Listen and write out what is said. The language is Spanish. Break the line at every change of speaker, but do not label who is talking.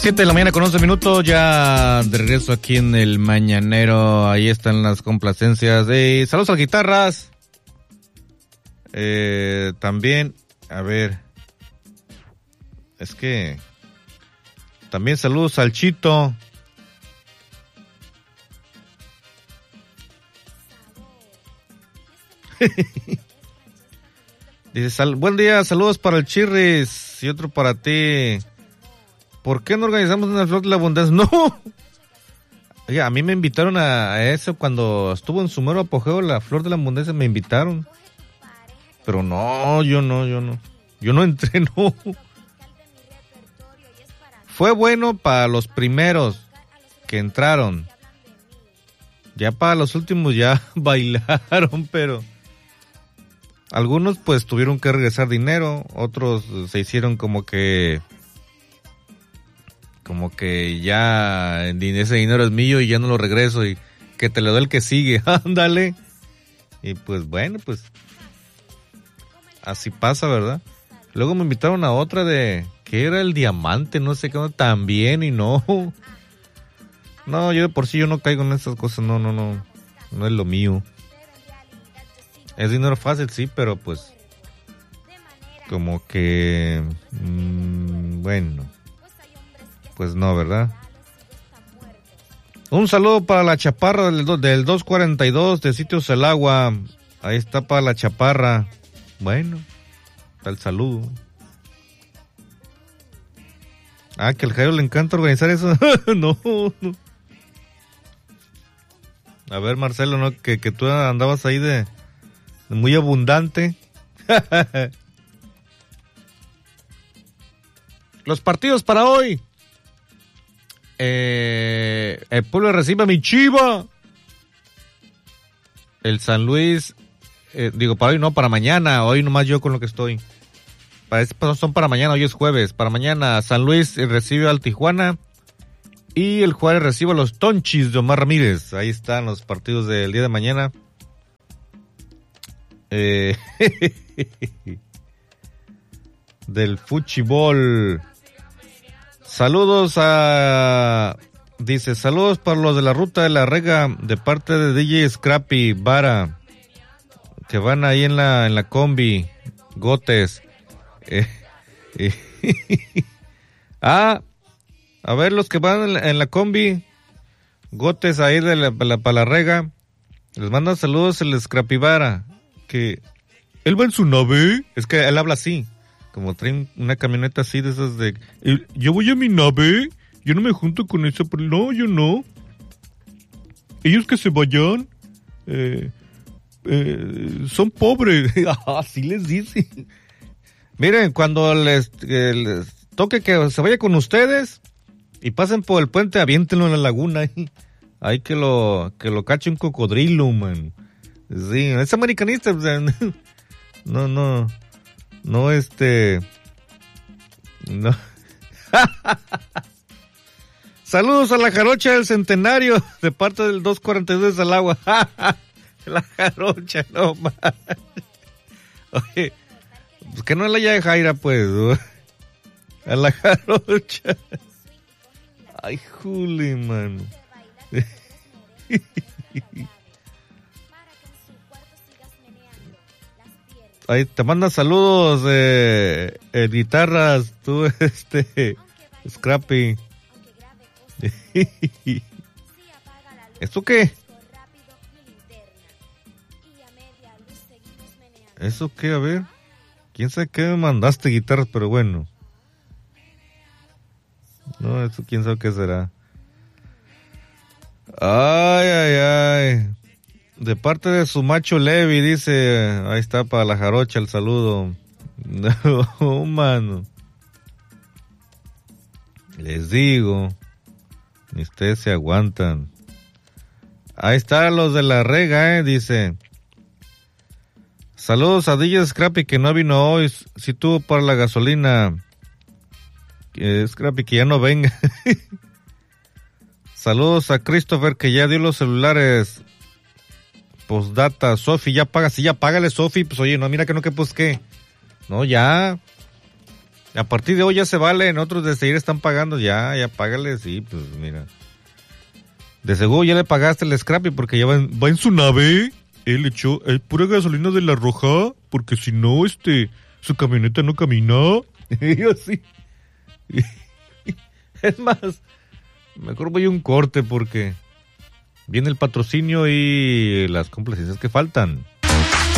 7 de la mañana con 11 minutos, ya de regreso aquí en el Mañanero. Ahí están las complacencias de saludos a las guitarras. También, a ver, es que también saludos al Chito. Dice, buen día, saludos para el Chirris y otro para ti. ¿Por qué no organizamos una flor de la abundancia? No. Oye, a mí me invitaron a eso cuando estuvo en su mero apogeo la flor de la abundancia, me invitaron. Pero no, yo no. Yo no entré, no. Fue bueno para los primeros que entraron. Ya para los últimos ya bailaron, pero algunos pues tuvieron que regresar dinero, otros se hicieron como que ya ese dinero es mío y ya no lo regreso y que te lo dé el que sigue, ándale. Y pues bueno, pues así pasa, ¿verdad? Luego me invitaron a otra de que era el diamante, no sé qué, también y no. No, yo de por sí yo no caigo en esas cosas, no es lo mío. Es dinero fácil, sí, pero pues como que bueno, pues no, ¿verdad? Un saludo para la chaparra del 242 de Sitios El Agua. Ahí está para la chaparra. Bueno, está el saludo. Que al Jairo le encanta organizar eso. No. A ver, Marcelo, ¿no? Que tú andabas ahí de muy abundante. Los partidos para hoy. El pueblo recibe a mi Chiva. El San Luis, para hoy no, para mañana. Hoy nomás yo con lo que estoy. Son para mañana, hoy es jueves. Para mañana San Luis recibe al Tijuana. Y el Juárez recibe a los Tonchis de Omar Ramírez. Ahí están los partidos del día de mañana. Del fuchibol. Saludos saludos para los de la Ruta de la Rega de parte de DJ Scrappy Vara, que van ahí en la combi Gotes. A ver, los que van en la combi Gotes ahí para la Rega, les mandan saludos el Scrappy Vara, que él va en su nave. Es que él habla así, como traen una camioneta así de esas de... Yo voy a mi nave, yo no me junto con eso, pero no, yo no. Ellos que se vayan, son pobres. Así les dice. Miren, cuando les toque que se vaya con ustedes y pasen por el puente, aviéntenlo en la laguna ahí que lo cache un cocodrilo, man. Sí, es americanista, o sea, no. No. Saludos a la jarocha del centenario de parte del 242 al agua. La jarocha, no más. Oye, pues que no la haya de Jaira, pues. A la jarocha. Ay, Juli, mano. Ahí te manda saludos guitarras, tú, Scrappy. ¿Esto qué? ¿Eso qué? A ver. ¿Quién sabe qué me mandaste guitarras? Pero bueno. No, eso quién sabe qué será. Ay. De parte de su macho Levi, dice, ahí está para la jarocha el saludo. No, mano. Les digo, ni ustedes se aguantan. Ahí están los de la Rega, dice. Saludos a DJ Scrappy que no vino hoy, si tuvo para la gasolina. Scrappy que ya no venga. Saludos a Christopher que ya dio los celulares. Postdata, Sofi, ya paga, sí, ya págale, Sofi, pues oye, no, mira que no, que pues qué. No, ya. A partir de hoy ya se valen, otros de seguir están pagando, ya págale, sí, pues mira. De seguro ya le pagaste el Scrappy porque ya va en su nave. Él echó pura gasolina de la roja, porque si no, su camioneta no camina. Y yo sí. Es más, mejor voy a un corte porque viene el patrocinio y las complacencias que faltan.